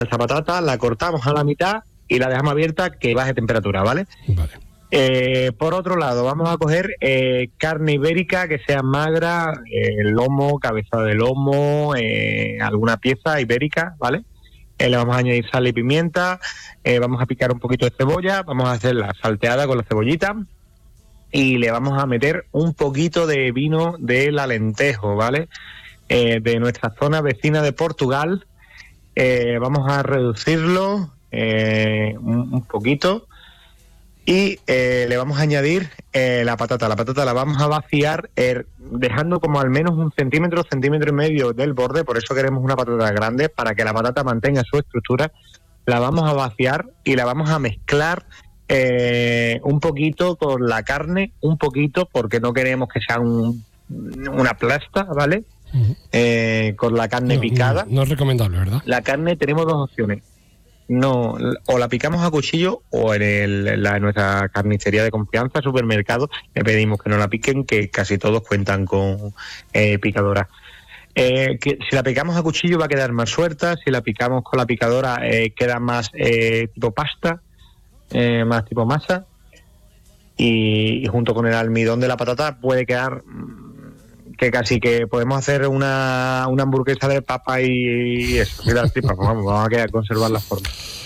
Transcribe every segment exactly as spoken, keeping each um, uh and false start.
Esta patata la cortamos a la mitad y la dejamos abierta que baje temperatura, ¿vale? Vale. Eh, por otro lado, vamos a coger eh, carne ibérica que sea magra, eh, lomo, cabeza de lomo, eh, alguna pieza ibérica, ¿vale? Eh, le vamos a añadir sal y pimienta, eh, vamos a picar un poquito de cebolla, vamos a hacer la salteada con la cebollita y le vamos a meter un poquito de vino del Alentejo, ¿vale? Eh, de nuestra zona vecina de Portugal. Eh, vamos a reducirlo eh, un, un poquito y eh, le vamos a añadir eh, la patata. La patata la vamos a vaciar eh, dejando como al menos un centímetro, centímetro y medio del borde, por eso queremos una patata grande, para que la patata mantenga su estructura. La vamos a vaciar y la vamos a mezclar eh, un poquito con la carne, un poquito, porque no queremos que sea un, una plasta, ¿vale? Uh-huh. Eh, con la carne no, picada. No, no es recomendable, ¿verdad? La carne tenemos dos opciones. No, o la picamos a cuchillo o en, el, en, la, en nuestra carnicería de confianza, supermercado, le pedimos que no la piquen, que casi todos cuentan con eh, picadora. Eh, que si la picamos a cuchillo va a quedar más suelta, si la picamos con la picadora eh, queda más eh, tipo pasta, eh, más tipo masa, y, y junto con el almidón de la patata puede quedar que casi que podemos hacer una, una hamburguesa de papa y eso, y las tripas, vamos, vamos a quedar, conservar la forma.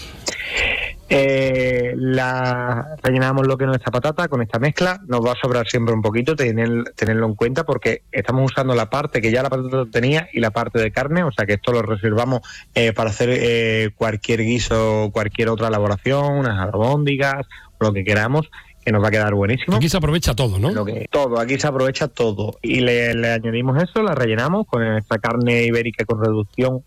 Eh, la rellenamos lo que es nuestra patata con esta mezcla, nos va a sobrar siempre un poquito, tener, tenerlo en cuenta porque estamos usando la parte que ya la patata tenía y la parte de carne, o sea que esto lo reservamos eh, para hacer eh, cualquier guiso, cualquier otra elaboración, unas albóndigas, lo que queramos, que nos va a quedar buenísimo. Aquí se aprovecha todo, ¿no? Lo que, todo, aquí se aprovecha todo. Y le, le añadimos eso, la rellenamos con esta carne ibérica con reducción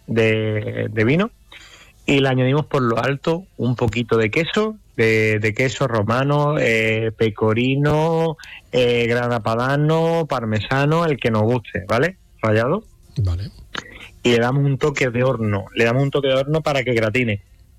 de, de vino y le añadimos por lo alto un poquito de queso, de, de queso romano, eh, pecorino, eh, grana padano, parmesano, el que nos guste, ¿vale? Rallado. Vale. Y le damos un toque de horno, le damos un toque de horno para que gratine.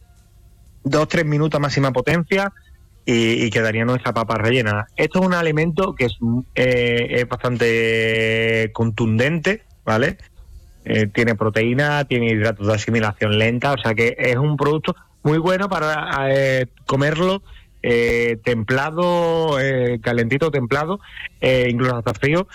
Dos, tres minutos a máxima potencia, Y, y quedaría nuestra papa rellena. Esto es un alimento que es, eh, es bastante contundente, ¿vale? Eh, tiene proteína, tiene hidratos de asimilación lenta, o sea que es un producto muy bueno para eh, comerlo eh, templado, eh, calentito, templado, eh, incluso hasta frío,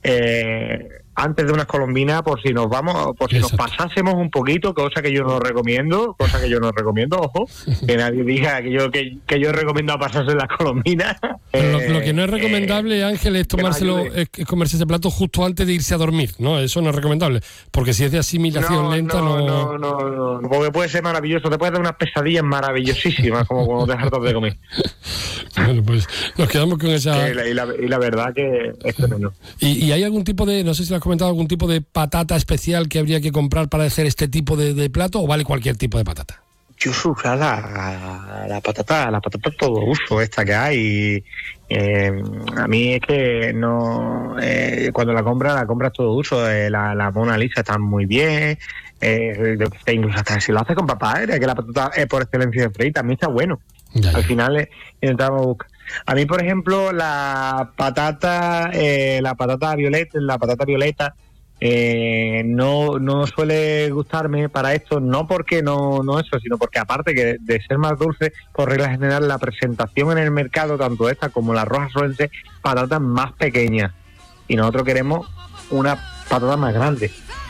eh, antes de unas colombinas, por si nos vamos, por si Exacto. nos pasásemos un poquito, cosa que yo no recomiendo, cosa que yo no recomiendo, ojo, que nadie diga que yo que, que yo recomiendo pasarse las colombinas. Pero eh, lo, lo que no es recomendable, eh, Ángel, es tomárselo, es, es comerse ese plato justo antes de irse a dormir, ¿no? Eso no es recomendable, porque si es de asimilación no, lenta, no, no... no, no, no, porque puede ser maravilloso, te puedes dar unas pesadillas maravillosísimas, como cuando te hartas de comer. Bueno, pues nos quedamos con esa... Y la, y la, y la verdad que es tremendo. ¿Y, ¿Y hay algún tipo de, no sé si lo has comentado, algún tipo de patata especial que habría que comprar para hacer este tipo de, de plato, o vale cualquier tipo de patata? Yo uso la, la, la patata, la patata todo uso, esta que hay. Eh, a mí es que no, eh, cuando la compras, la compras todo uso. Eh, la, la Mona Lisa está muy bien. Eh, incluso hasta si lo haces con papá, eh, que la patata es por excelencia de freír, también está bueno. Ya, ya. Al final eh, intentamos buscar. A mí, por ejemplo, la patata, eh, la patata violeta, la patata violeta, eh, no, no suele gustarme para esto, no porque no, no eso, sino porque aparte que de ser más dulce, por regla general, la presentación en el mercado, tanto esta como las rojas suelen ser patatas más pequeñas. Y nosotros queremos una patata más grande.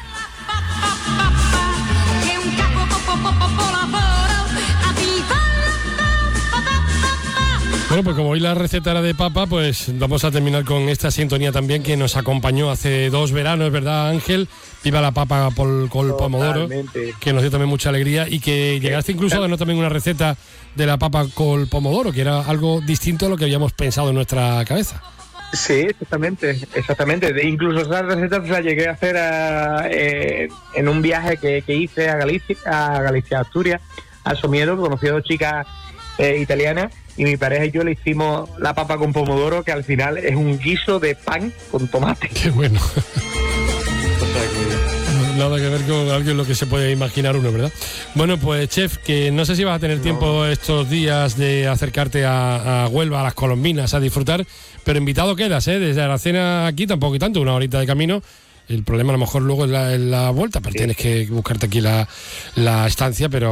Bueno, pues como hoy la receta era de papa, pues vamos a terminar con esta sintonía también que nos acompañó hace dos veranos, ¿verdad, Ángel? Viva la papa por, con el pomodoro, que nos dio también mucha alegría y que llegaste incluso a darnos también una receta de la papa con pomodoro, que era algo distinto a lo que habíamos pensado en nuestra cabeza. Sí, exactamente, exactamente. De, incluso esa receta la llegué a hacer a, eh, en un viaje que, que hice a Galicia, a Galicia, Asturias, a Somiedo, conocí a dos chicas eh, italianas, y mi pareja y yo le hicimos la papa con pomodoro, que al final es un guiso de pan con tomate. ¡Qué bueno! O sea que... Nada que ver con algo en lo que se puede imaginar uno, ¿verdad? Bueno, pues chef, que no sé si vas a tener no. tiempo estos días de acercarte a, a Huelva, a las Colombinas, a disfrutar, pero invitado quedas, ¿eh? Desde la cena aquí tampoco y tanto, una horita de camino, El problema a lo mejor luego es la, es la vuelta, pero sí. Tienes que buscarte aquí la, la estancia, pero